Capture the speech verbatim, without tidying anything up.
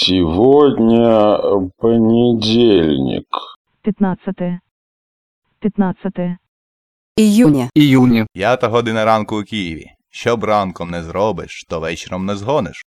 Сегодня понедельник. пятнадцатое. пятнадцатое. Июня. Июня. П'ята година ранку у Києві. Що б ранком не зробиш, то вечором не згониш.